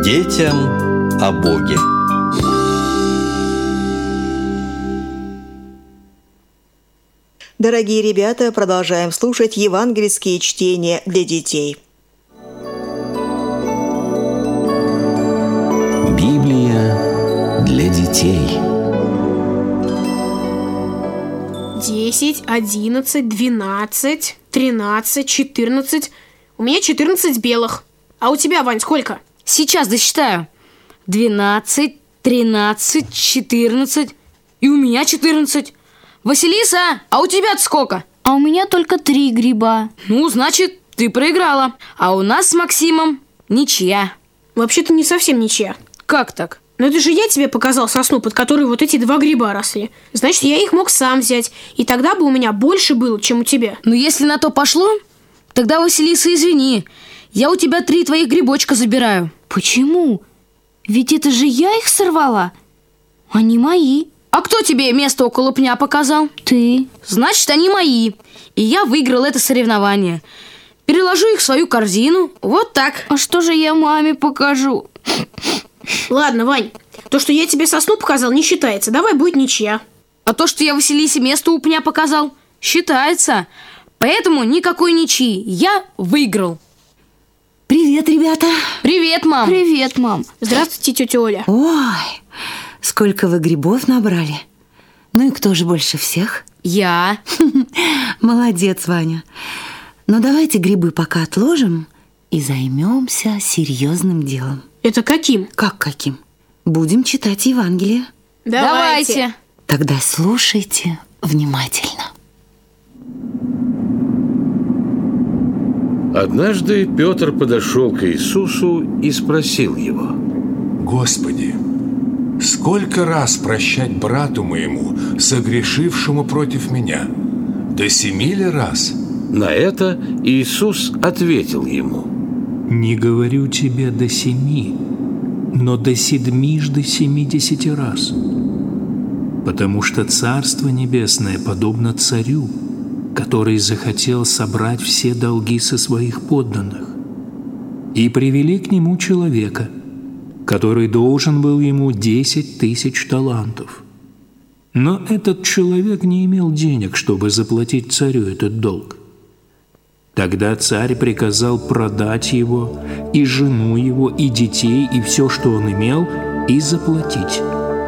Детям о Боге. Дорогие ребята, продолжаем слушать евангельские чтения для детей. Библия для детей. 10, 11, 12, 13, 14. У меня 14 белых. А у тебя, Вань, сколько? Сейчас досчитаю. 12, 13, 14. И у меня 14. Василиса, а у тебя-то сколько? А у меня только 3 гриба. Ну, значит, ты проиграла. А у нас с Максимом ничья. Вообще-то не совсем ничья. Как так? Но это же я тебе показал сосну, под которой вот эти 2 гриба росли. Значит, я их мог сам взять. И тогда бы у меня больше было, чем у тебя. Ну, если на то пошло, тогда, Василиса, извини. Я у тебя 3 твоих грибочка забираю. Почему? Ведь это же я их сорвала. Они мои. А кто тебе место около пня показал? Ты. Значит, они мои. И я выиграл это соревнование. Переложу их в свою корзину. Вот так. А что же я маме покажу? Ладно, Вань, то, что я тебе сосну показал, не считается. Давай будет ничья. А то, что я Василисе место у пня показал, считается. Поэтому никакой ничьи. Я выиграл. Привет, ребята. Привет, мам. Привет, мам. Здравствуйте, тетя Оля. Ой, сколько вы грибов набрали. Ну и кто же больше всех? Я. Молодец, Ваня. Но давайте грибы пока отложим и займемся серьезным делом. Это каким? Как каким? Будем читать Евангелие. Давайте. Тогда слушайте внимательно. Однажды Петр подошел к Иисусу и спросил его: «Господи, сколько раз прощать брату моему, согрешившему против меня? До 7 ли раз?» На это Иисус ответил ему: «Не говорю тебе до 7, но до 70 раз. Потому что Царство Небесное подобно царю, который захотел собрать все долги со своих подданных. И привели к нему человека, который должен был ему 10 000 талантов. Но этот человек не имел денег, чтобы заплатить царю этот долг. Тогда царь приказал продать его, и жену его, и детей, и все, что он имел, и заплатить.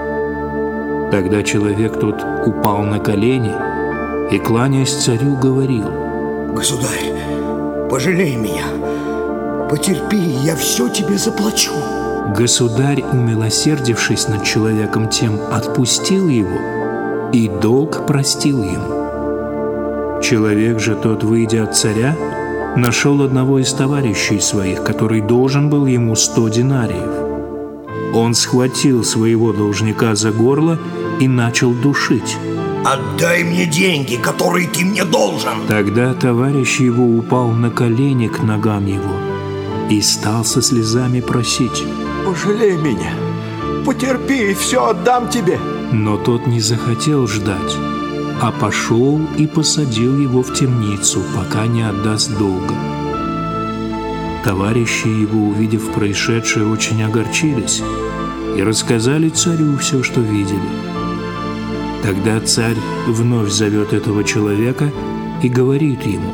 Тогда человек тот упал на колени и, кланяясь царю, говорил: «Государь, пожалей меня, потерпи, я все тебе заплачу». Государь, умилосердившись над человеком тем, отпустил его, и долг простил ему. Человек же тот, выйдя от царя, нашел одного из товарищей своих, который должен был ему 100 динариев. Он схватил своего должника за горло и начал душить. «Отдай мне деньги, которые ты мне должен!» Тогда товарищ его упал на колени к ногам его и стал со слезами просить: «Пожалей меня, потерпи, и все отдам тебе». Но тот не захотел ждать, а пошел и посадил его в темницу, пока не отдаст долга. Товарищи его, увидев происшедшее, очень огорчились и рассказали царю все, что видели. Тогда царь вновь зовет этого человека и говорит ему: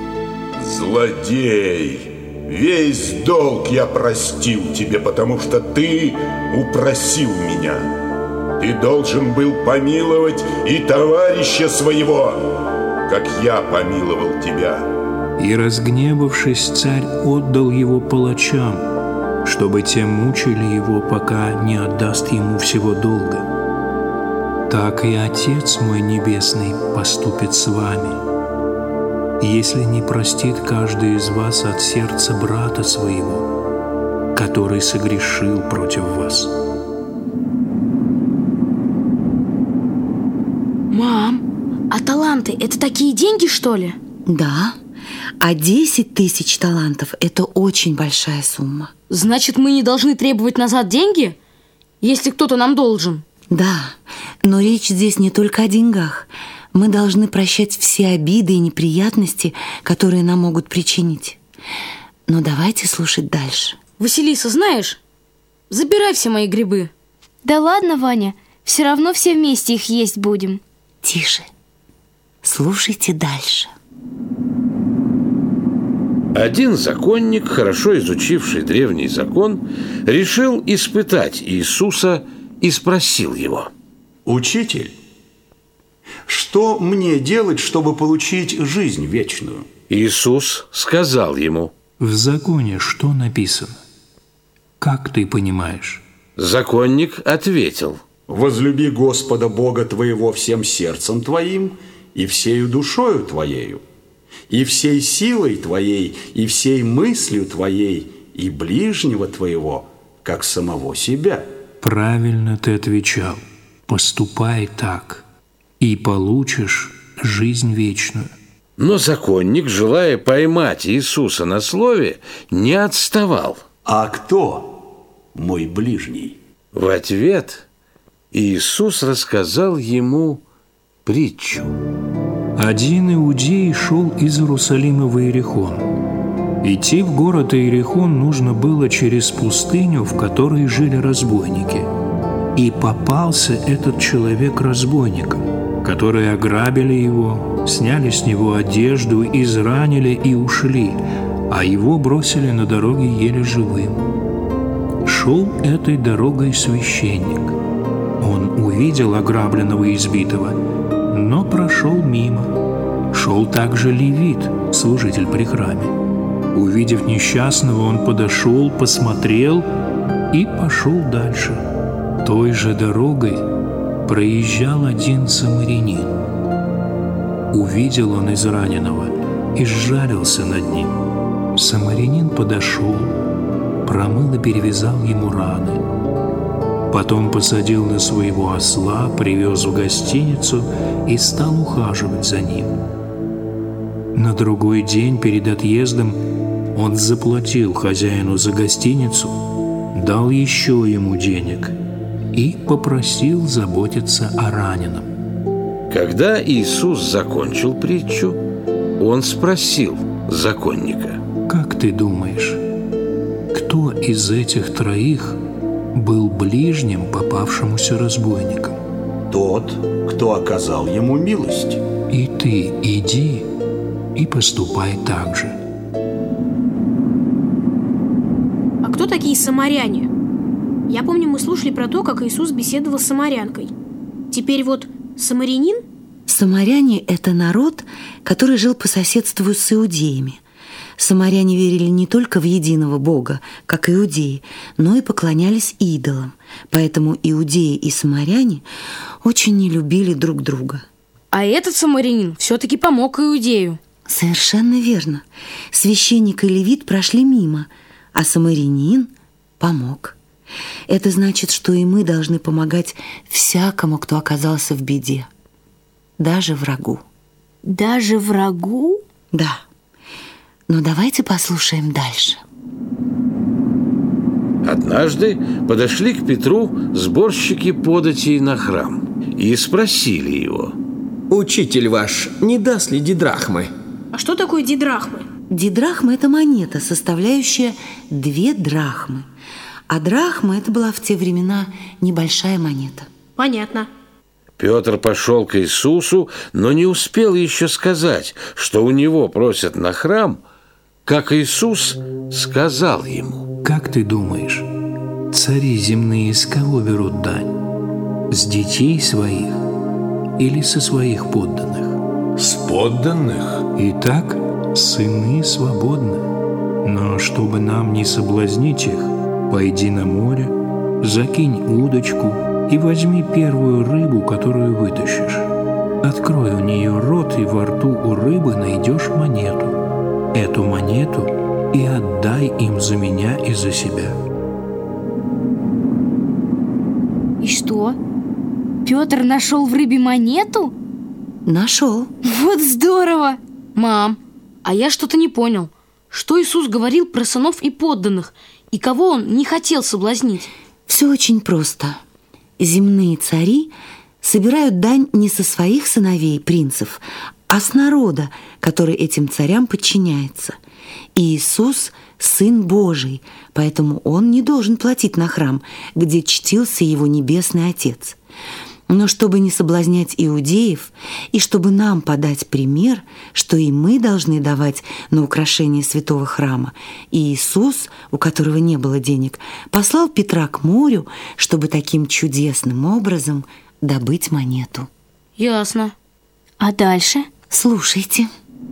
«Злодей! Весь долг я простил тебе, потому что ты упросил меня. Ты должен был помиловать и товарища своего, как я помиловал тебя». И, разгневавшись, царь отдал его палачам, чтобы те мучили его, пока не отдаст ему всего долга. Так и Отец мой Небесный поступит с вами, если не простит каждый из вас от сердца брата своего, который согрешил против вас». Мам, а таланты – это такие деньги, что ли? Да, а 10 000 талантов – это очень большая сумма. Значит, мы не должны требовать назад деньги, если кто-то нам должен? Да, но речь здесь не только о деньгах. Мы должны прощать все обиды и неприятности, которые нам могут причинить. Но давайте слушать дальше. Василиса, знаешь, забирай все мои грибы. Да ладно, Ваня, все равно все вместе их есть будем. Тише. Слушайте дальше. Один законник, хорошо изучивший древний закон, решил испытать Иисуса и спросил его: «Учитель, что мне делать, чтобы получить жизнь вечную?» Иисус сказал ему: «В законе что написано? Как ты понимаешь?» Законник ответил: «Возлюби Господа Бога твоего всем сердцем твоим и всею душою твоею, и всей силой твоей, и всей мыслью твоей, и ближнего твоего, как самого себя». Правильно ты отвечал. Поступай так, и получишь жизнь вечную. Но законник, желая поймать Иисуса на слове, не отставал. «А кто мой ближний?» В ответ Иисус рассказал ему притчу. Один иудей шел из Иерусалима в Иерихон. Идти в город Иерихон нужно было через пустыню, в которой жили разбойники. И попался этот человек разбойникам, которые ограбили его, сняли с него одежду, изранили и ушли, а его бросили на дороге еле живым. Шел этой дорогой священник. Он увидел ограбленного и избитого, но прошел мимо. Шел также левит, служитель при храме. Увидев несчастного, он подошел, посмотрел и пошел дальше. Той же дорогой проезжал один самарянин. Увидел он израненного и сжалился над ним. Самарянин подошел, промыл и перевязал ему раны. Потом посадил на своего осла, привез в гостиницу и стал ухаживать за ним. На другой день перед отъездом он заплатил хозяину за гостиницу, дал еще ему денег и попросил заботиться о раненом. Когда Иисус закончил притчу, он спросил законника: «Как ты думаешь, кто из этих троих был ближним попавшемуся разбойникам?» «Тот, кто оказал ему милость». «И ты иди и поступай так же». А кто такие самаряне? Я помню, мы слушали про то, как Иисус беседовал с самарянкой. Теперь вот самарянин? Самаряне – это народ, который жил по соседству с иудеями. Самаряне верили не только в единого Бога, как иудеи, но и поклонялись идолам. Поэтому иудеи и самаряне очень не любили друг друга. А этот самарянин все-таки помог иудею. Совершенно верно. Священник и левит прошли мимо, а самарянин помог. Это значит, что и мы должны помогать всякому, кто оказался в беде. Даже врагу. Даже врагу? Да. Но давайте послушаем дальше. Однажды подошли к Петру сборщики податей на храм и спросили его: «Учитель ваш не даст ли дидрахмы?» А что такое дидрахмы? Дидрахма – это монета, составляющая 2 драхмы. А драхма – это была в те времена небольшая монета. Понятно. Петр пошел к Иисусу, но не успел еще сказать, что у него просят на храм, как Иисус сказал ему: «Как ты думаешь, цари земные с кого берут дань? С детей своих или со своих подданных?» «С подданных». «Итак, сыны свободны. Но чтобы нам не соблазнить их, пойди на море, закинь удочку и возьми первую рыбу, которую вытащишь. Открой у нее рот, и во рту у рыбы найдешь монету. Эту монету и отдай им за меня и за себя». И что? Петр нашел в рыбе монету? Нашел. Вот здорово! Мам, а я что-то не понял. Что Иисус говорил про сынов и подданных, и кого он не хотел соблазнить? Все очень просто. Земные цари собирают дань не со своих сыновей, принцев, а с народа, который этим царям подчиняется. И Иисус Сын Божий, поэтому Он не должен платить на храм, где чтился Его Небесный Отец. Но чтобы не соблазнять иудеев, и чтобы нам подать пример, что и мы должны давать на украшение святого храма, и Иисус, у которого не было денег, послал Петра к морю, чтобы таким чудесным образом добыть монету. Ясно. А дальше? Слушайте.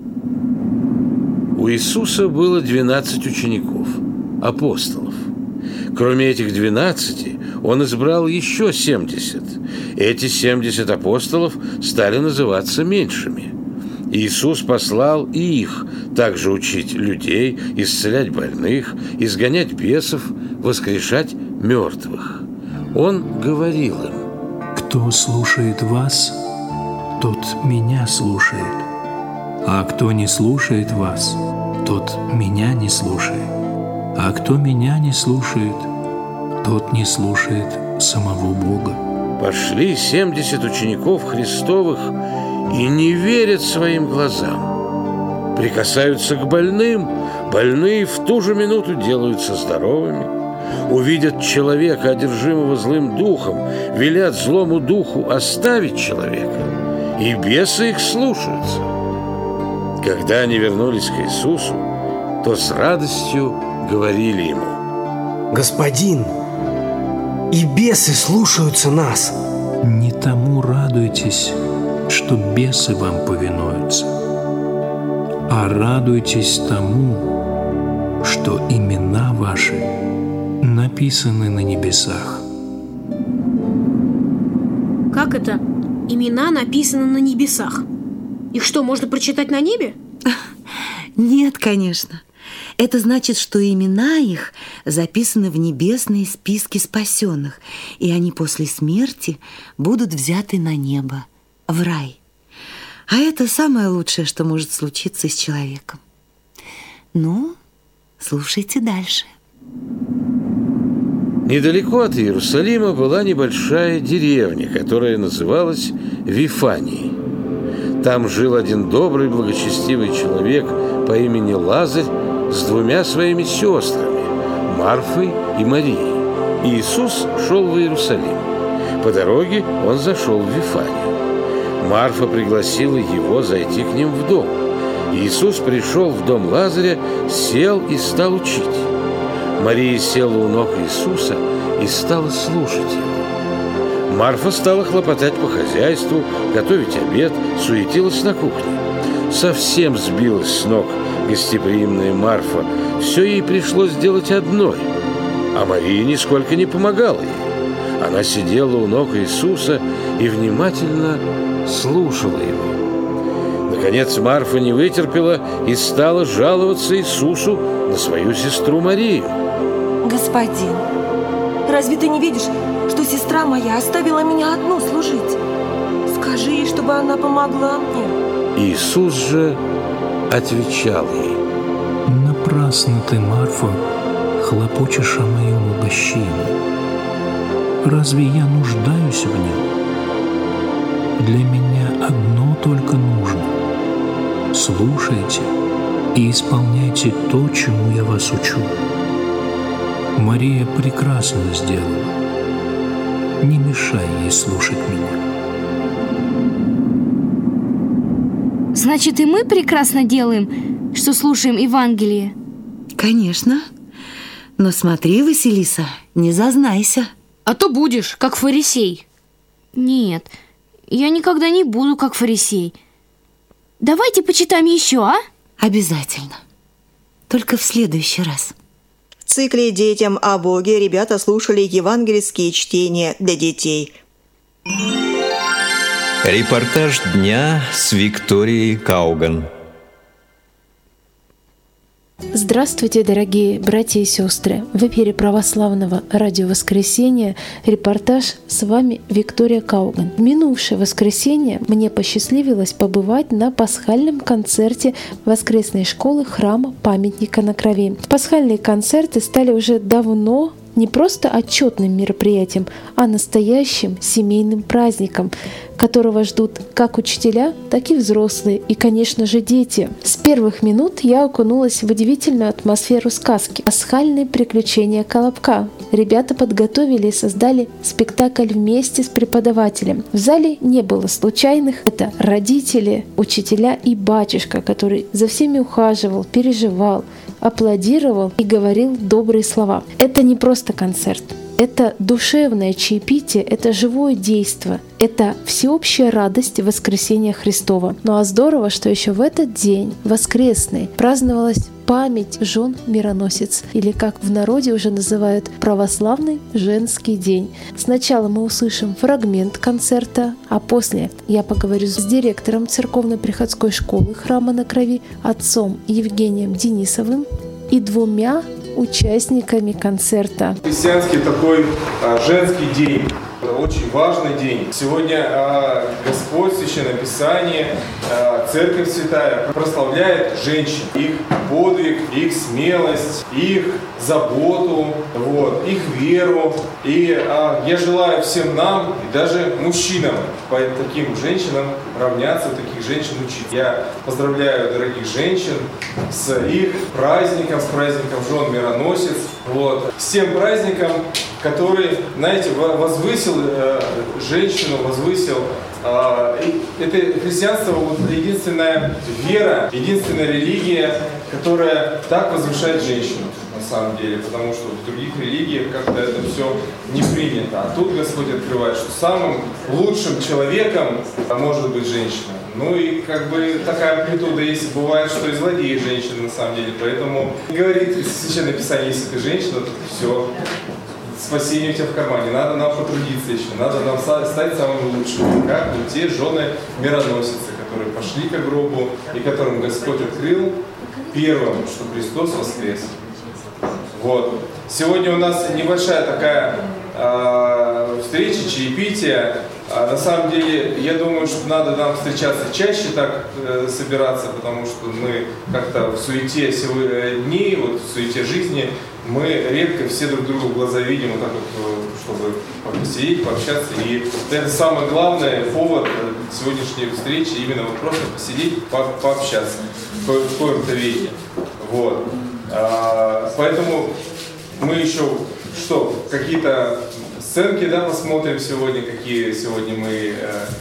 У Иисуса было 12 учеников, апостолов. Кроме этих 12, Он избрал еще 70. Эти 70 апостолов стали называться меньшими. Иисус послал и их также учить людей, исцелять больных, изгонять бесов, воскрешать мертвых. Он говорил им: «Кто слушает вас, тот меня слушает. А кто не слушает вас, тот меня не слушает. А кто меня не слушает, тот не слушает самого Бога». Пошли 70 учеников Христовых и не верят своим глазам. Прикасаются к больным, больные в ту же минуту делаются здоровыми. Увидят человека, одержимого злым духом, велят злому духу оставить человека, и бесы их слушаются. Когда они вернулись к Иисусу, то с радостью говорили Ему: «Господин, и бесы слушаются нас». Не тому радуйтесь, что бесы вам повинуются, а радуйтесь тому, что имена ваши написаны на небесах. Как это? Имена написаны на небесах. Их что, можно прочитать на небе? Нет, конечно. Это значит, что имена их записаны в небесные списки спасенных, и они после смерти будут взяты на небо, в рай. А это самое лучшее, что может случиться с человеком. Ну, слушайте дальше. Недалеко от Иерусалима была небольшая деревня, которая называлась Вифанией. Там жил один добрый, благочестивый человек по имени Лазарь с двумя своими сестрами, Марфой и Марией. Иисус шел в Иерусалим. По дороге он зашел в Вифанию. Марфа пригласила его зайти к ним в дом. Иисус пришел в дом Лазаря, сел и стал учить. Мария села у ног Иисуса и стала слушать его. Марфа стала хлопотать по хозяйству, готовить обед, суетилась на кухне. Совсем сбилась с ног гостеприимная Марфа. Все ей пришлось делать одной, а Мария нисколько не помогала ей. Она сидела у ног Иисуса и внимательно слушала его. Наконец Марфа не вытерпела и стала жаловаться Иисусу на свою сестру Марию. «Господин, разве ты не видишь, что сестра моя оставила меня одну служить? Скажи ей, чтобы она помогла мне». Иисус же отвечал ей: «Напрасно ты, Марфа, хлопочешь о моем угощении. Разве я нуждаюсь в нем? Для меня одно только нужно. Слушайте и исполняйте то, чему я вас учу. Мария прекрасно сделала. Не мешай ей слушать меня». Значит, и мы прекрасно делаем, что слушаем Евангелие? Конечно. Но смотри, Василиса, не зазнайся. А то будешь, как фарисей. Нет, я никогда не буду, как фарисей. Давайте почитаем еще, а? Обязательно. Только в следующий раз. В цикле «Детям о Боге» ребята слушали евангельские чтения для детей. Репортаж дня с Викторией Кауган. Здравствуйте, дорогие братья и сестры! В эфире православного радио «Воскресенье» репортаж, с вами Виктория Кауган. В минувшее воскресенье мне посчастливилось побывать на пасхальном концерте воскресной школы храма Памятника на Крови. Пасхальные концерты стали уже давно не просто отчетным мероприятием, а настоящим семейным праздником, которого ждут как учителя, так и взрослые, и, конечно же, дети. С первых минут я окунулась в удивительную атмосферу сказки «Пасхальные приключения Колобка». Ребята подготовили и создали спектакль вместе с преподавателем. В зале не было случайных. Это родители, учителя и батюшка, который за всеми ухаживал, переживал, аплодировал и говорил добрые слова. Это не просто концерт. Это душевное чаепитие, это живое действо, это всеобщая радость воскресения Христова. Ну а здорово, что еще в этот день, воскресный, праздновалась память жен мироносец, или как в народе уже называют православный женский день. Сначала мы услышим фрагмент концерта, а после я поговорю с директором церковно-приходской школы «Храма на Крови», отцом Евгением Денисовым и 2 участниками концерта. Христианский такой женский день. Очень важный день. Сегодня Господь, Священное Писание, Церковь Святая прославляет женщин, их подвиг, их смелость, их заботу, их веру. И я желаю всем нам, и даже мужчинам, по таким женщинам равняться, таких женщин учить. Я поздравляю дорогих женщин с их праздником, с праздником жен мироносец. С тем праздником, который, знаете, возвысил женщину, возвысил. Это христианство единственная вера, единственная религия, которая так возвышает женщину, на самом деле, потому что в других религиях как-то это все не принято. А тут Господь открывает, что самым лучшим человеком может быть женщина. Ну и такая амплитуда есть, бывает, что и злодеи женщины на самом деле. Поэтому говорит Священное Писание, если ты женщина, то все. Спасение у тебя в кармане. Надо нам потрудиться еще. Надо нам стать самыми лучшими. Как те жены мироносицы, которые пошли к гробу и которым Господь открыл первым, что Христос воскрес. Сегодня у нас небольшая такая встреча, чаепитие. На самом деле, я думаю, что надо нам встречаться чаще, так собираться, потому что мы как-то в суете дней, в суете жизни, мы редко все друг другу в глаза видим, чтобы посидеть, пообщаться. И это самый главный повод сегодняшней встречи, именно просто посидеть, пообщаться в коем-то веке. Поэтому мы еще какие-то сценки посмотрим сегодня, какие сегодня мы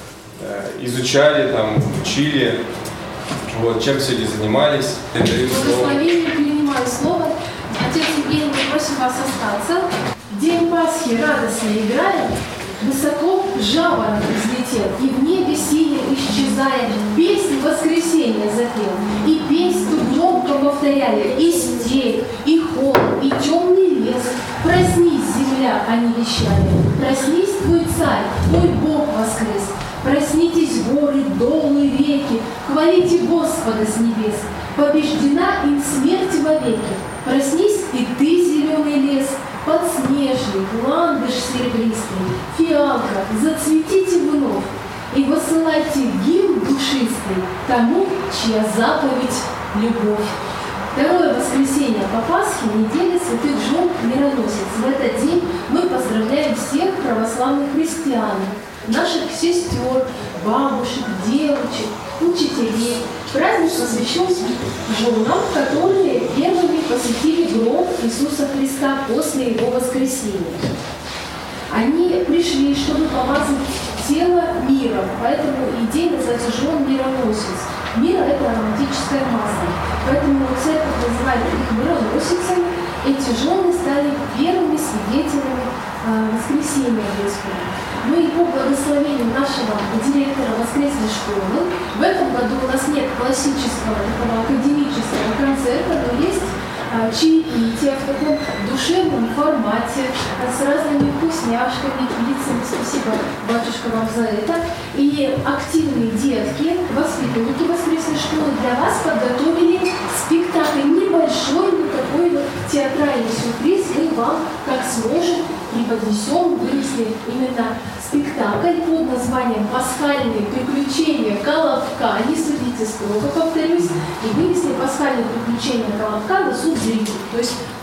изучали, учили, чем сегодня занимались. Благословение, принимаю слово. Отец Евгений, мы просим вас остаться. День Пасхи радостно играет, высоко жаворонок взлетел, и в небе синим исчезая, песнь воскресенья запел. И песню громко повторяли, и степь, и холм, и темный лес. Проснись, земля, они вещали, проснись, твой царь, твой Бог воскрес. Проснитесь, горы, долы, реки, хвалите Господа с небес. Побеждена им смерть вовеки. Проснись и ты, зеленый лес, подснежник, ландыш серебристый, фиалка, зацветите вновь и высылайте гимн душистый тому, чья заповедь — любовь. Второе воскресенье по Пасхе, неделя святых жен мироносец. В этот день мы поздравляем всех православных христиан, наших сестер, бабушек, девочек, учителей. Праздник посвящен женам, которые первыми посетили гроб Иисуса Христа после Его воскресения. Они пришли, чтобы помазать тело миром, поэтому и день называется жен мироносец. Мир — это романтическое масло, поэтому церковь называет их мироносицами. Эти жены стали первыми свидетелями воскресения Господа. Ну и по благословению нашего директора воскресной школы, в этом году у нас нет классического такого академического концерта, но есть чаепитие в таком душевном формате с разными вкусняшками, пиццами. Спасибо, батюшка, вам за это. И активные детки, воспитанники воскресной школы для вас подготовили спектакль небольшой, но такой театральный сюрприз. Мы вам, как сможем, преподнесем, вынесли именно спектакль под названием «Пасхальные приключения Колобка». Не судите строго, повторюсь. И вынесли «Пасхальные приключения Колобка» на суд зрителей. То есть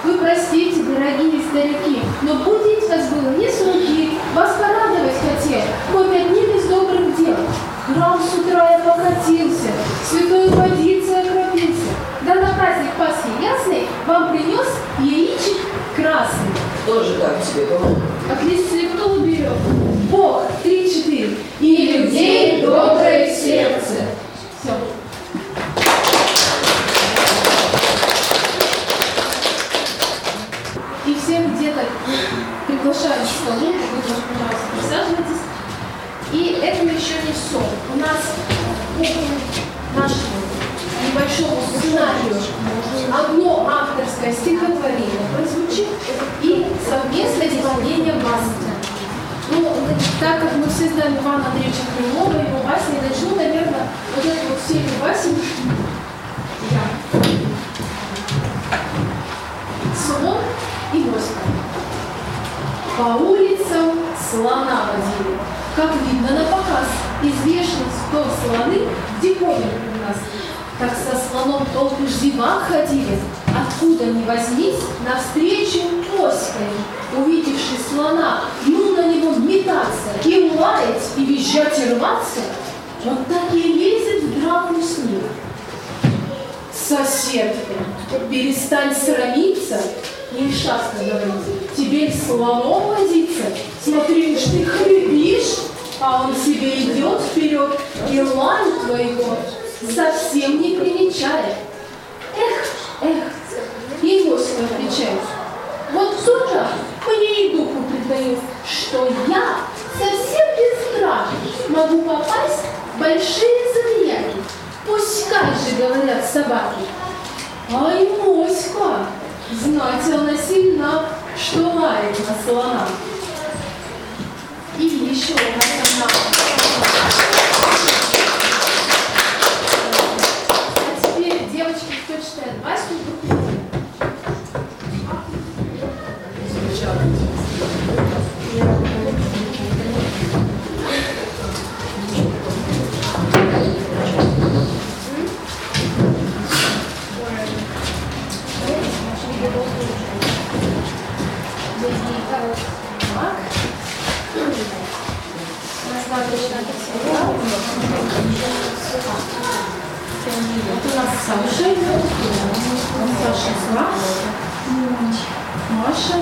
Вы простите, дорогие старики, но будить вас было не с руки. Вас порадовать хотел, хоть одним из добрых дел. Храм с утра я покатился, святой водицей окропился. Да на праздник Пасхи ясный вам принес яичек красный. Кто же так тебе говорит? А крестцы кто уберет? Бог, 3-4. И людей доброе сердце. Все. И всех деток приглашаю к столу. Вы тоже, пожалуйста, присаживайтесь. И это еще не все. У нас по нашему небольшому сценарию одно авторское стихотворение прозвучит и совместное исполнение басни. Ну, так как мы все знаем Ивана Андреевича Крылова, его басни, я начну, наверное, вот эту вот серию басен. Слон и моська. По улицам слона водили. Как видно на показ, извешен стол слоны, где ходят у нас. Так со слоном толпы зевак ходили, откуда ни возьмись, навстречу моськой. Увидевши слона, ну на него метаться, и лаять, и визжать, и рваться, он так и лезет в драку с ним. Соседка, перестань срамиться, не шастно говорит, теперь слоном возиться, смотри уж ты хрипишь, а он себе идет вперед и лань твоего совсем не примечает. Эх, и моська отвечает, вот кто-то мне и духу придает, что я совсем без страха могу попасть в большие зряки. Пускай же, говорят собаки. Ай, моська, знать она сильна, что лает на слона. И еще одна. А теперь, девочки, кто читает басню? Вот у нас Саша идет, Саша Слав, Маша.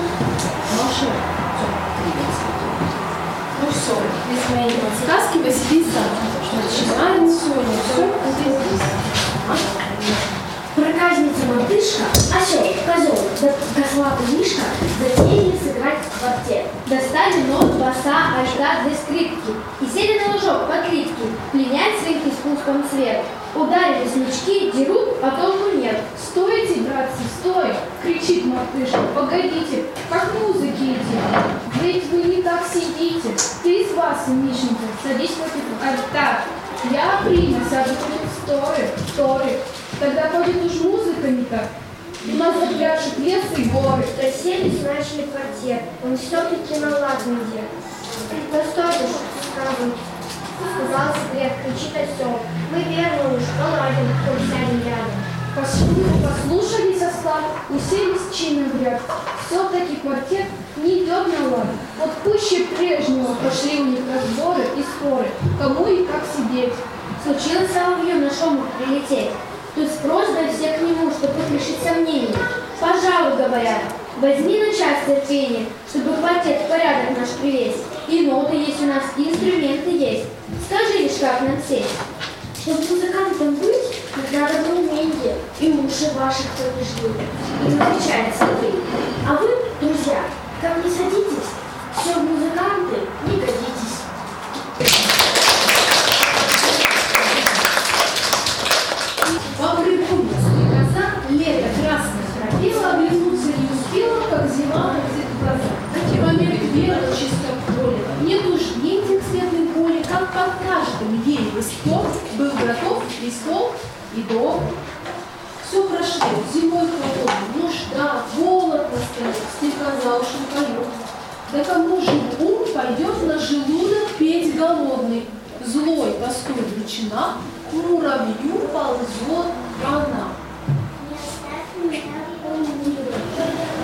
Ну все, из моей подсказки Василиса начинаем Соня. Все, здесь. Проказница мартышка, осел, козел, да козлатый мишка затеяли сыграть в квартет. Достали нот, баса, альта для скрипки и сели на лужок под литки, пленять своим искусством цвет. Ударили смычки, дерут, а толку нет. «Стойте, братцы, стой!» — кричит мартышка. «Погодите, как музыки идти? Ведь вы не так сидите. Ты из вас, Мишенька, садись против альта. Я принял, сяду против сторы. Тогда ходит уж музыка не так. У нас запряжет лес и горы». Расселись, начали квартет. Он все-таки на ладный дед. «Да стой же, скажу!» — сказал секрет, кричит осел. «Мы верно уж поладим, хоть сядем рядом». Послушали состав, уселись чинно в ряд. Все-таки квартет не идет на лад. Вот пуще прежнего пошли у них разборы и споры, кому и как сидеть. Случилось соловью на шум прилететь. Тут с просьбой все к нему, чтобы решить сомнения. «Пожалуй, говорят, возьми на час терпение, чтобы квартет в порядок наш привести. И ноты есть у нас, и инструменты есть. Скажи лишь, как нам сесть. Чтобы музыкантом быть, надо было умение, и уши ваших побеждений». И отвечает смотри: «А вы, друзья, ко мне садитесь, все музыканты не годитесь». По прибуду стрекоза, лето красное пропела, оглянуться не успела, как зима в глаза. Померк вверх чисто поле, нет уж ни этих светлых полей, как под каждым ей листком был готов и стол, и дом. Все прошло, зимой холодно, нужда, голод настает, стрекоза уж не поет. Да кому же ум пойдет на желудок петь голодный? Злой тоской величина, к муравью ползет она. Не оставь меня,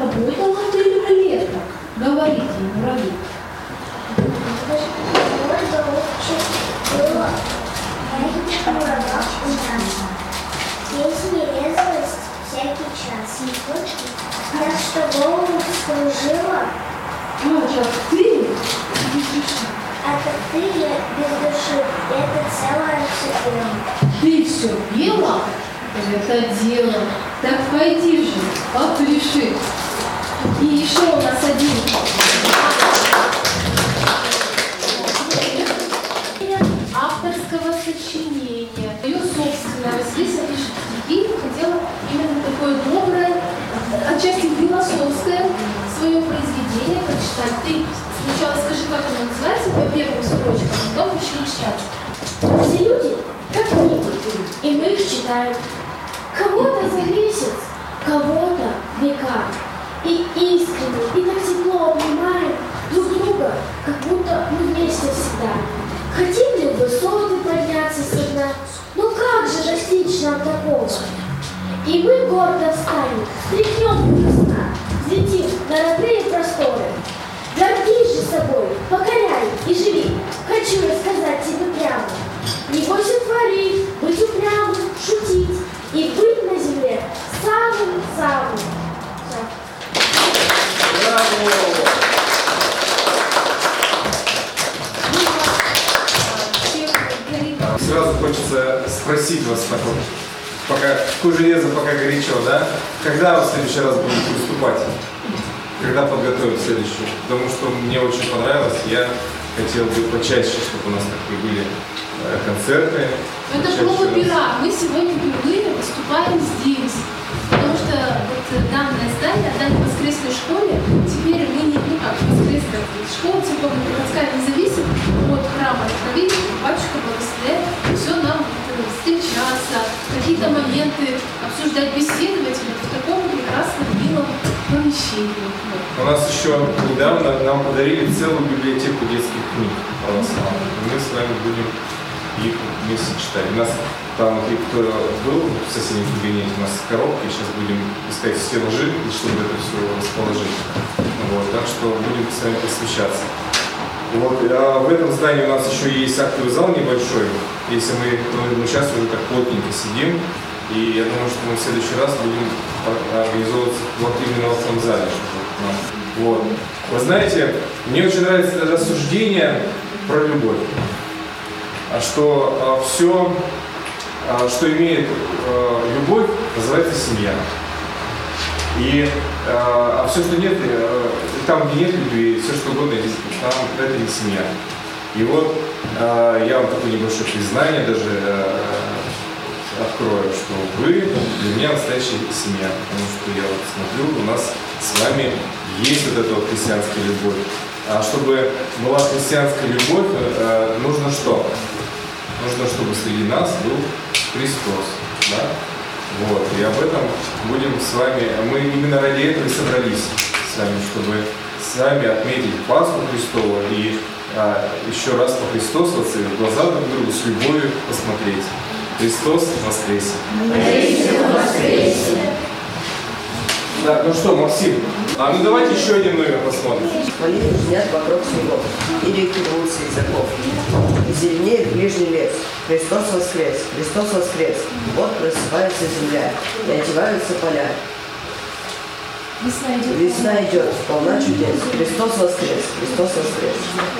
работала ты или лет так? Говорите ему, Ради. Песни резалась всякий час. Так что голову служила. Так ты? А как ты без души, это целое все. Ты все пела? Это дело. Так пойди же, попляши. И еще у нас один. Авторского сочинения. Ее собственная Василиса пишет стихи, хотела именно такое доброе, отчасти философское свое произведение прочитать. Ты сначала скажи, как оно называется, по первым строчкам, а потом начни читать. Все люди, как книги, и мы их читаем. Кого-то за месяц, кого-то века. И искренне, и так тепло обнимаем друг друга, как будто мы вместе всегда. Хотим ли высоты подняться со дна? Ну как же достичь нам такого? И мы гордо встанем, стряхнем весна, взлетим на родные просторы. Гордись же собой, покоряй и живи. Хочу рассказать тебе прямо. Не бойся творить, быть упрямым, шутить и быть на земле самым-самым. Сразу хочется спросить вас, пока такое железо, пока горячо, да? Когда вы в следующий раз будете выступать? Когда подготовить следующую? Потому что мне очень понравилось, я хотел бы почаще, чтобы у нас такие были концерты. Это проба пера. Мы сегодня впервые выступаем здесь. Потому что вот данное здание, здание воскресной школе, теперь мы не как воскресная школа церковно-приходская не зависит от храма. Видите, батюшка благословляет, все нам встречаться, какие-то моменты обсуждать, беседовать в таком прекрасном милом помещении. У нас еще недавно нам подарили целую библиотеку детских книг православных. Мы с вами будем их вместе читать. У нас там, кто был в соседнем кабинете, у нас коробки, сейчас будем искать все ложи, чтобы это все расположить. Вот, так что будем с вами посвящаться. Вот, а в этом здании у нас еще есть актовый зал небольшой. Если мы сейчас уже так плотненько сидим, и я думаю, что мы в следующий раз будем организовываться вот именно в этом зале. Вот. Вы знаете, мне очень нравится рассуждение про любовь. Что все, что имеет любовь, называется семья. И все, что нет, там, где нет любви, все, что угодно, там это не семья. И вот я вам такое небольшое признание даже открою, что вы для меня настоящая семья. Потому что я вот смотрю, у нас с вами есть вот эта вот христианская любовь. А чтобы была христианская любовь, нужно что? Нужно, чтобы среди нас был Христос. Да? Вот. И об этом будем с вами, мы именно ради этого и собрались с вами, чтобы с вами отметить Пасху Христову и еще раз похристосоваться и в глаза друг другу с любовью посмотреть. Христос воскресе! Да, ну что, Максим, ну давайте еще один номер посмотрим. Молитвы снят вокруг снегов, и реки рвутся из оков. И зеленеет ближний лес. Христос воскрес, Христос воскрес. Вот просыпается земля, и одеваются поля. Весна идет, полна чудес. Христос воскрес, Христос воскрес.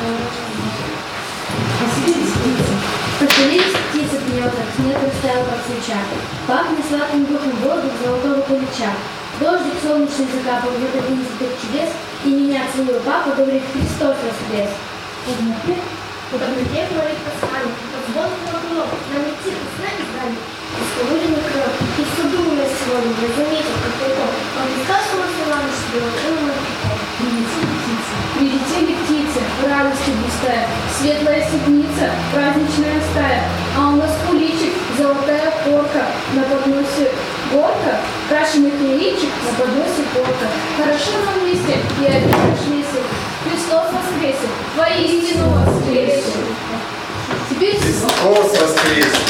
Поселились птицы гнезда, снег растаял, как свеча. Пахнет сладким духом воздух золотого кулича. Дождик солнечный закапал, вот один из этих чудес, и меня целую папу, говорит, Христос воскрес. В темноте говорит пасхальный, под звон колоколов, нам идти сна и знали. Из полуденных кров, и в суду у нас сегодня, я заметил, как это, он Христос Иванович себе открыл на Прилетели птицы, радостью блистая, светлая седмица, праздничная стая, а у нас куличик, золотая корка, на подносе горка, крашеных яичек, на подносе порка. Хорошо нам вместе, и опять нашлись. Христос воскресе, воистину воскресе. Теперь Христос воскресе.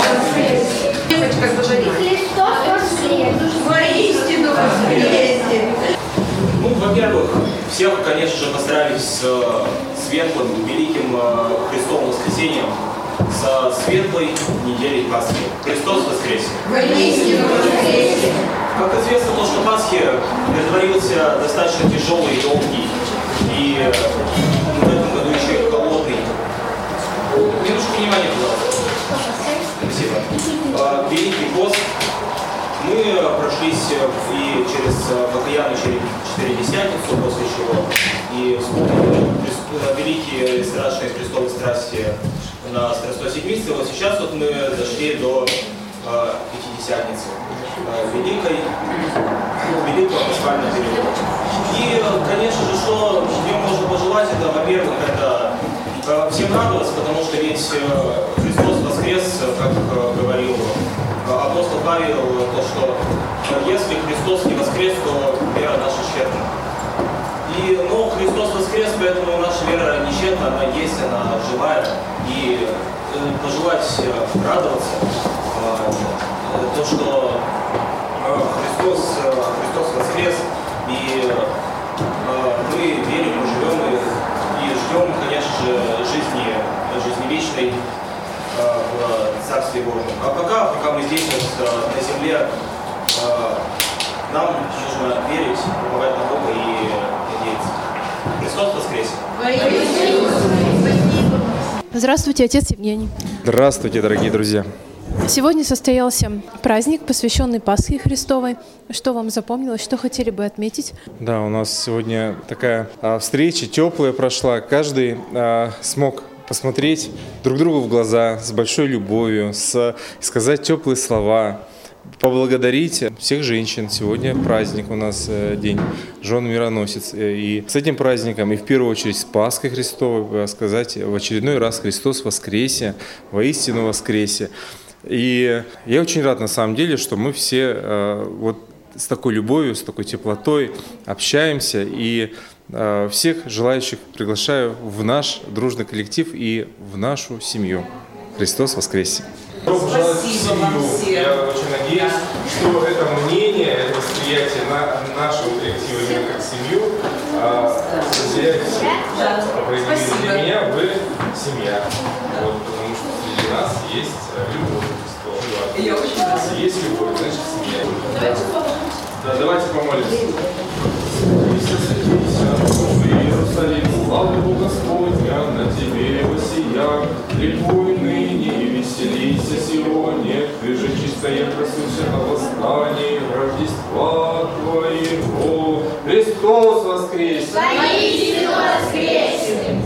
Христос воскресе, воистину воскресе. конечно же, постарались с светлым, великим Христовым воскресением, со светлой неделей Пасхи. Христос воскресе! Как известно, то, что Пасхи предварился достаточно тяжелый и долгий, и в этом году еще и холодный. Немножко внимания, пожалуйста. Спасибо. Великий пост. Мы прошлись и через покаянную Четыредесятницу, после чего и вспомнили великие страшные Христовые страсти на Страстной Седмице. Вот сейчас вот мы дошли до Пятидесятницы, великого пасхального периода. И, конечно же, что днем можно пожелать, это, во-первых, это всем радоваться, потому что ведь Христос воскрес, как говорил апостол Павел, то, что если Христос не воскрес, то вера наша тщетна. Но Христос воскрес, поэтому наша вера не тщетна, она есть, она живая. И пожелать радоваться, то, что Христос воскрес, и мы верим, мы живем и ждем, конечно же, жизни вечной в Царстве Божьем. А пока мы здесь вот, на земле, нам нужно верить, уповать на Бога и надеяться. Христос воскресе! Здравствуйте, отец Евгений. Здравствуйте, дорогие друзья. Сегодня состоялся праздник, посвященный Пасхе Христовой. Что вам запомнилось, что хотели бы отметить? Да, у нас сегодня такая встреча теплая прошла. Каждый смог посмотреть друг другу в глаза с большой любовью, сказать теплые слова, поблагодарить всех женщин. Сегодня праздник у нас, день жен-мироносец. И с этим праздником, и в первую очередь с Пасхой Христовой, сказать в очередной раз: Христос воскресе, воистину воскресе. И я очень рад, на самом деле, что мы все вот с такой любовью, с такой теплотой общаемся. И всех желающих приглашаю в наш дружный коллектив и в нашу семью. Христос воскресе! Спасибо вам всем. Я очень надеюсь, что это мнение, это восприятие нашего коллектива именно как семью разделяет все. По крайней мере, для меня вы семья. Вот, потому что среди нас есть любовь к Христу. Если есть любовь, значит семья. Да, давайте помолимся. Иерусалим, слава Богу Господня, на тебе воссия, ликуй ныне и веселися сегодня, ты же чистая красуйся на восстании Рождества Твоего. Христос воскресе! Воистину воскресе!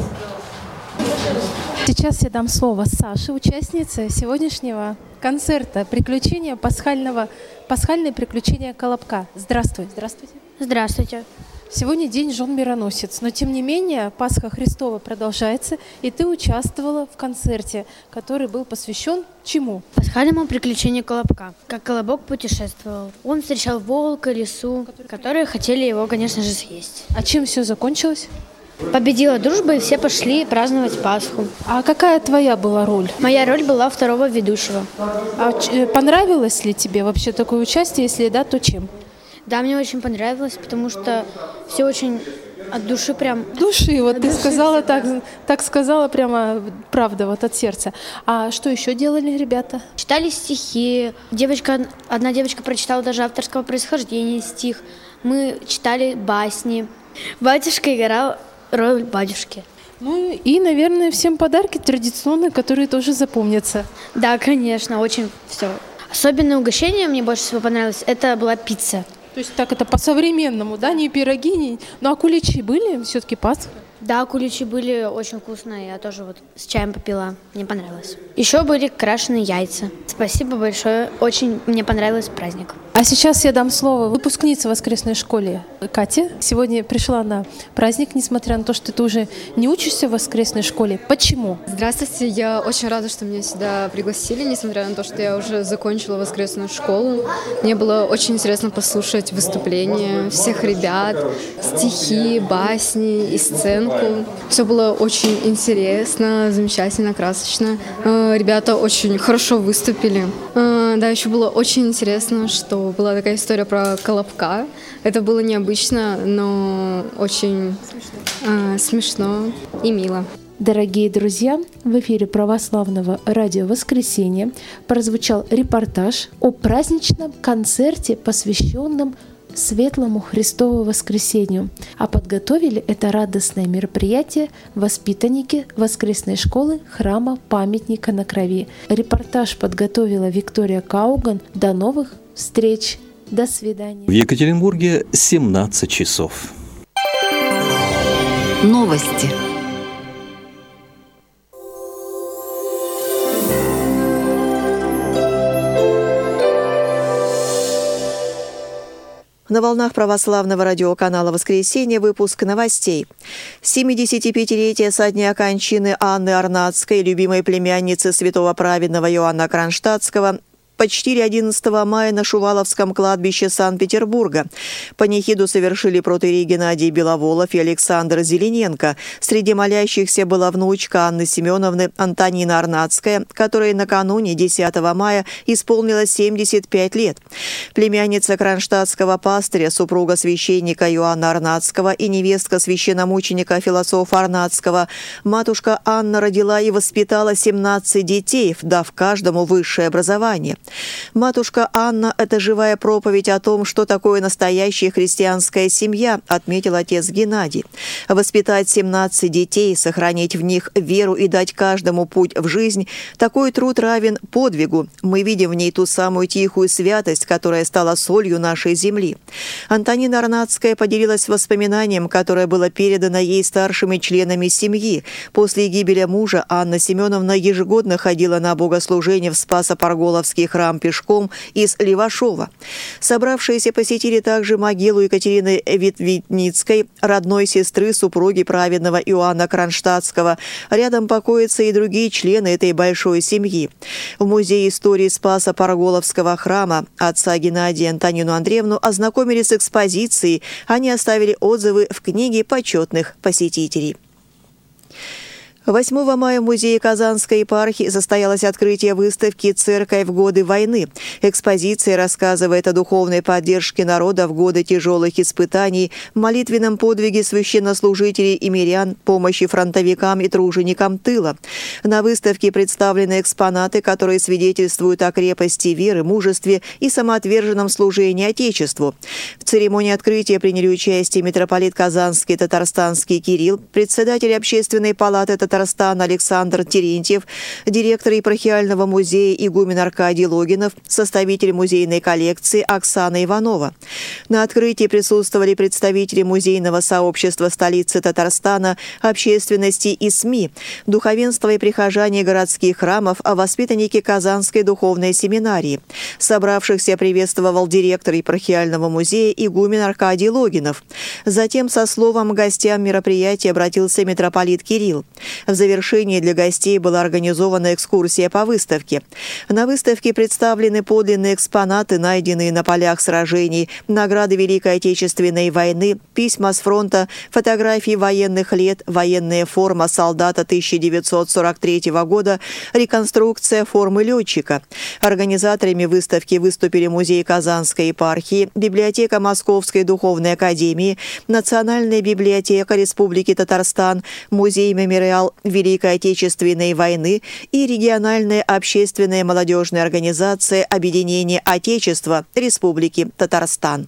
Сейчас я дам слово Саше, участнице сегодняшнего концерта «Приключения пасхальные приключения Колобка». Здравствуй. Здравствуйте. Здравствуйте. Сегодня день жен-мироносец, но тем не менее Пасха Христова продолжается, и ты участвовала в концерте, который был посвящен чему? Пасхальному приключению Колобка. Как Колобок путешествовал. Он встречал волка, лису, которые хотели его, конечно же, съесть. А чем все закончилось? Победила дружба, и все пошли праздновать Пасху. А какая твоя была роль? Моя роль была второго ведущего. А понравилось ли тебе вообще такое участие? Если да, то чем? Да, мне очень понравилось, потому что все очень от души прям. Души, вот ты сказала так сказала прямо, правда, вот от сердца. А что еще делали ребята? Читали стихи. Одна девочка прочитала даже авторского происхождения стих. Мы читали басни. Батюшка играл роль батюшки. Ну и, наверное, всем подарки традиционные, которые тоже запомнятся. Да, конечно, очень все. Особенное угощение мне больше всего понравилось. Это была пицца. То есть так это по-современному, да? Не пироги, ну а куличи были? Все-таки Пасха? Да, куличи были очень вкусные. Я тоже вот с чаем попила. Мне понравилось. Еще были крашеные яйца. Спасибо большое. Очень мне понравился праздник. А сейчас я дам слово выпускнице воскресной школы Кате. Сегодня пришла на праздник, несмотря на то, что ты уже не учишься в воскресной школе. Почему? Здравствуйте, я очень рада, что меня сюда пригласили, несмотря на то, что я уже закончила воскресную школу. Мне было очень интересно послушать выступления всех ребят, стихи, басни и сценку. Все было очень интересно, замечательно, красочно. Ребята очень хорошо выступили. Да, еще было очень интересно, что что была такая история про Колобка. Это было необычно, но очень смешно и мило. Дорогие друзья, в эфире православного радио «Воскресенье» прозвучал репортаж о праздничном концерте, посвященном Светлому Христову воскресению. А подготовили это радостное мероприятие воспитанники воскресной школы храма Памятника на Крови. Репортаж подготовила Виктория Кауган. До новых встреч. До свидания. В Екатеринбурге 17 часов. Новости. На волнах православного радиоканала «Воскресенье» выпуск новостей. 75-летие со дня кончины Анны Арнадской, любимой племянницы святого праведного Иоанна Кронштадтского, почтили 11 мая на Шуваловском кладбище Санкт-Петербурга. Панихиду совершили протоиерей Геннадий Беловолов и Александр Зелененко. Среди молящихся была внучка Анны Семеновны Антонина Арнадская, которой накануне 10 мая исполнилось 75 лет. Племянница кронштадтского пастыря, супруга священника Иоанна Арнадского и невестка священномученика философа Арнадского, матушка Анна родила и воспитала 17 детей, дав каждому высшее образование. Матушка Анна – это живая проповедь о том, что такое настоящая христианская семья, отметил отец Геннадий. Воспитать 17 детей, сохранить в них веру и дать каждому путь в жизнь – такой труд равен подвигу. Мы видим в ней ту самую тихую святость, которая стала солью нашей земли. Антонина Арнадская поделилась воспоминанием, которое было передано ей старшими членами семьи. После гибели мужа Анна Семеновна ежегодно ходила на богослужение в Спасо-Парголовский храм пешком из Левашова. Собравшиеся посетили также могилу Екатерины Витвитницкой, родной сестры супруги праведного Иоанна Кронштадтского. Рядом покоятся и другие члены этой большой семьи. В Музее истории Спасо-Парголовского храма отца Геннадия Антонину Андреевну ознакомили с экспозицией. Они оставили отзывы в книге почетных посетителей. 8 мая в Музее Казанской епархии состоялось открытие выставки «Церковь в годы войны». Экспозиция рассказывает о духовной поддержке народа в годы тяжелых испытаний, молитвенном подвиге священнослужителей и мирян, помощи фронтовикам и труженикам тыла. На выставке представлены экспонаты, которые свидетельствуют о крепости веры, мужестве и самоотверженном служении Отечеству. В церемонии открытия приняли участие митрополит Казанский Татарстанский Кирилл, председатель Общественной палаты Татарстана Александр Терентьев, директор епархиального музея игумен Аркадий Логинов, составитель музейной коллекции Оксана Иванова. На открытии присутствовали представители музейного сообщества столицы Татарстана, общественности и СМИ, духовенство и прихожане городских храмов, а воспитанники Казанской духовной семинарии. Собравшихся приветствовал директор епархиального музея игумен Аркадий Логинов. Затем со словом к гостям мероприятия обратился митрополит Кирилл. В завершении для гостей была организована экскурсия по выставке. На выставке представлены подлинные экспонаты, найденные на полях сражений, награды Великой Отечественной войны, письма с фронта, фотографии военных лет, военная форма солдата 1943 года, реконструкция формы летчика. Организаторами выставки выступили Музей Казанской епархии, библиотека Московской духовной академии, Национальная библиотека Республики Татарстан, музей-мемориал Великой Отечественной войны и региональная общественная молодежная организация Объединение Отечества Республики Татарстан.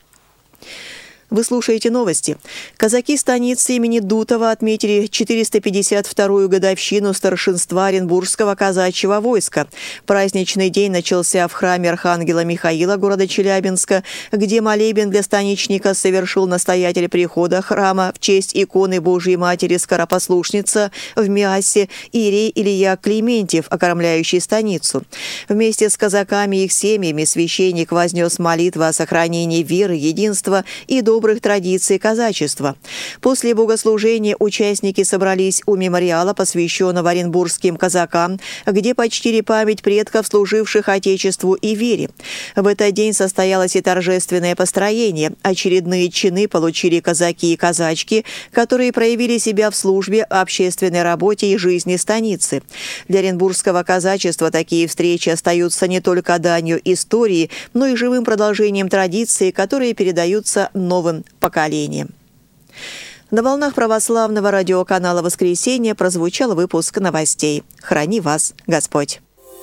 Вы слушаете новости. Казаки станицы имени Дутова отметили 452-ю годовщину старшинства Оренбургского казачьего войска. Праздничный день начался в храме Архангела Михаила города Челябинска, где молебен для станичника совершил настоятель прихода храма в честь иконы Божьей Матери Скоропослушница в Миасе иерей Илья Клементьев, окормляющий станицу. Вместе с казаками и их семьями священник вознес молитву о сохранении веры, единства и доброго добрых традиций казачества. После богослужения участники собрались у мемориала, посвященного оренбургским казакам, где почтили память предков, служивших Отечеству и вере. В этот день состоялось и торжественное построение. Очередные чины получили казаки и казачки, которые проявили себя в службе, общественной работе и жизни станицы. Для оренбургского казачества такие встречи остаются не только данью истории, но и живым продолжением традиций, которые передаются новым поколениям. На волнах православного радиоканала «Воскресенье» прозвучал выпуск новостей. Храни вас Господь!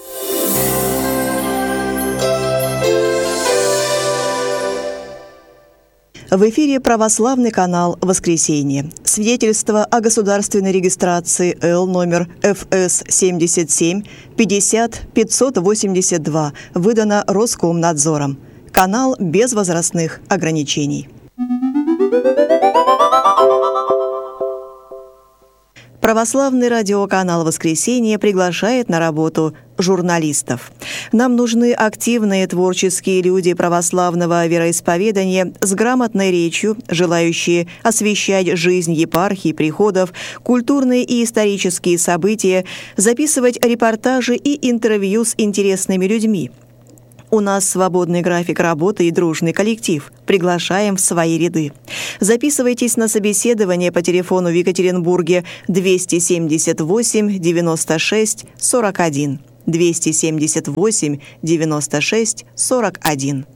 В эфире православный канал «Воскресенье». Свидетельство о государственной регистрации Л номер ФС 77 50 582 выдано Роскомнадзором. Канал без возрастных ограничений. Православный радиоканал «Воскресенье» приглашает на работу журналистов. Нам нужны активные творческие люди православного вероисповедания с грамотной речью, желающие освещать жизнь епархий, приходов, культурные и исторические события, записывать репортажи и интервью с интересными людьми. У нас свободный график работы и дружный коллектив. Приглашаем в свои ряды. Записывайтесь на собеседование по телефону в Екатеринбурге 278 96 41. 278 96 41.